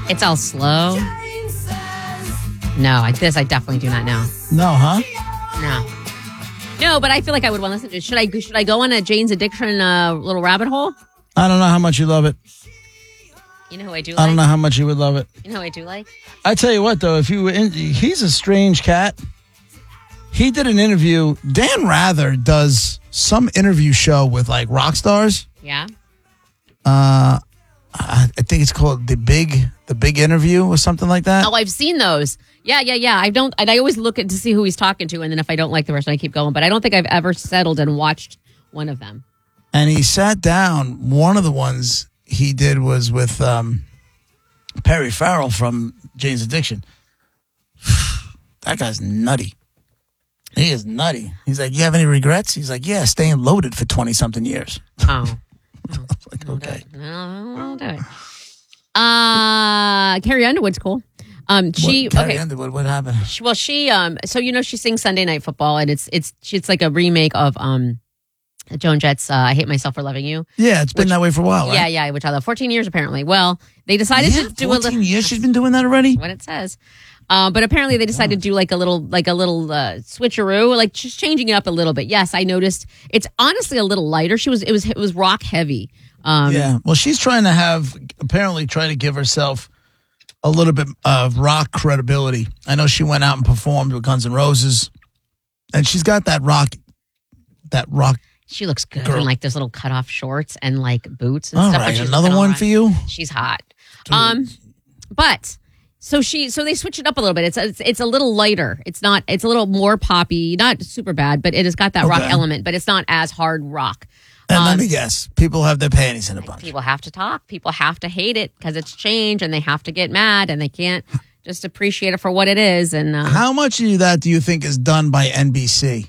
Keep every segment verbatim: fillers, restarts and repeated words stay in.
It's all slow. No, I, this I definitely do not know. No, huh? No. No, but I feel like I would want to listen to it. Should I, should I go on a Jane's Addiction uh, little rabbit hole? I don't know how much you love it. You know who I do like? I don't know how much you would love it. You know who I do like? I tell you what, though, if you were in, he's a strange cat. He did an interview. Dan Rather does some interview show with like rock stars. Yeah. Uh, I think it's called the big, the big interview or something like that. Oh, I've seen those. Yeah, yeah, yeah. I don't. And I always look at to see who he's talking to, and then if I don't like the person, I keep going. But I don't think I've ever settled and watched one of them. And he sat down. One of the ones he did was with um, Perry Farrell from Jane's Addiction. That guy's nutty. He is nutty. He's like, you have any regrets? He's like, yeah, staying loaded for twenty-something years. Oh. I was like, okay. No, I'll do it. Uh, Carrie Underwood's cool. Um, she what, Carrie okay. Underwood, what happened? She, well, she um, so you know she sings Sunday Night Football, and it's it's it's like a remake of um, Joan Jett's uh, "I Hate Myself for Loving You." Yeah, it's been which, that way for a while. Right? Yeah, yeah, which I love. Fourteen years apparently. Well, they decided yeah, to do fourteen a little. years she's been doing that already. What it says. Uh, but apparently they decided to do like a little, like a little uh, switcheroo, like just changing it up a little bit. Yes, I noticed it's honestly a little lighter. She was, it was, it was rock heavy. Um, yeah. Well, she's trying to have apparently try to give herself a little bit of rock credibility. I know she went out and performed with Guns N' Roses, and she's got that rock, that rock. She looks good girl. in like those little cutoff shorts and like boots and All stuff. right, another one for you. She's hot. Um, but. So she, so they switch it up a little bit. It's, it's it's a little lighter. It's not. It's a little more poppy. Not super bad, but it has got that okay. rock element. But it's not as hard rock. And um, let me guess, people have their panties in a bunch. People have to talk. People have to hate it because it's change, and they have to get mad, and they can't just appreciate it for what it is. And uh, how much of that do you think is done by N B C?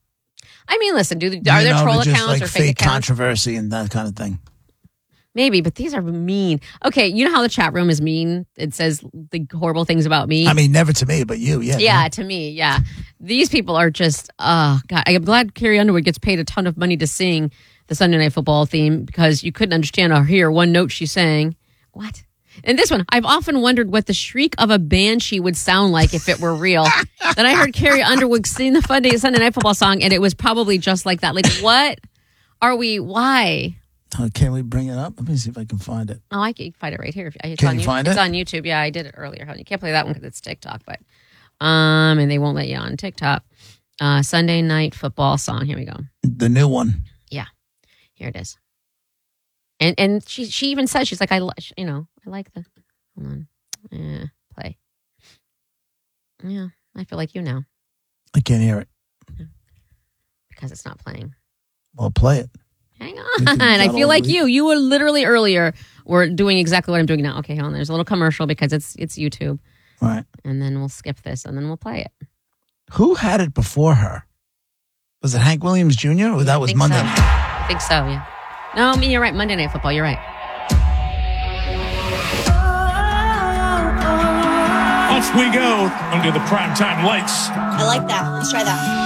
I mean, listen, do are you there know, troll just accounts like or fake fake accounts? controversy and that kind of thing? Maybe, but these are mean. Okay, you know how the chat room is mean? It says the horrible things about me. I mean, never to me, but you, yeah. Yeah, to me, yeah. These people are just, oh, God. I'm glad Carrie Underwood gets paid a ton of money to sing the Sunday Night Football theme because you couldn't understand or hear one note she sang. What? And this one, I've often wondered what the shriek of a banshee would sound like if it were real. Then I heard Carrie Underwood sing the Sunday Night Football song, and it was probably just like that. Like, what are we, why? Oh, can we bring it up? Let me see if I can find it. Oh, I can find it right here. It's can on you find it's it? on YouTube. Yeah, I did it earlier. You can't play that one because it's TikTok, but um, and they won't let you on TikTok. Uh, Sunday Night Football song. Here we go. The new one. Yeah, here it is. And and she she even says she's like I you know I like the hold on yeah play yeah I feel like you now. I can't hear it yeah. Because it's not playing. Well, play it. Hang on. I feel like you. You were literally earlier were doing exactly what I'm doing now. Okay, hold on. There's a little commercial because it's it's YouTube. All right. And then we'll skip this and then we'll play it. Who had it before her? Was it Hank Williams Junior? Or that I was think Monday? So. I think so, yeah. No, I mean, you're right. Monday Night Football. You're right. Off we go under the primetime lights. I like that. Let's try that.